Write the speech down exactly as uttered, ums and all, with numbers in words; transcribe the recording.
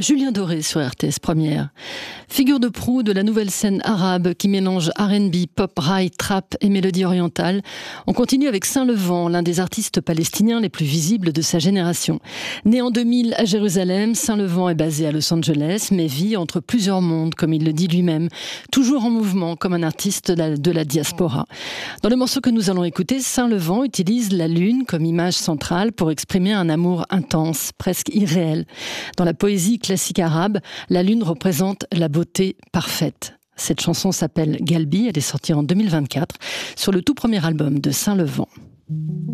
Julien Doré sur R T S Première. Figure de proue de la nouvelle scène arabe qui mélange R and B, pop, raï, trap et mélodie orientale. On continue avec Saint Levant, l'un des artistes palestiniens les plus visibles de sa génération. Né en deux mille à Jérusalem, Saint Levant est basé à Los Angeles, mais vit entre plusieurs mondes, comme il le dit lui-même, toujours en mouvement comme un artiste de la, de la diaspora. Dans le morceau que nous allons écouter, Saint Levant utilise la lune comme image centrale pour exprimer un amour intense, presque irréel. Dans la poésie classique arabe, la lune représente la beauté parfaite. Cette chanson s'appelle Galbi, elle est sortie en deux mille vingt-quatre sur le tout premier album de Saint Levant.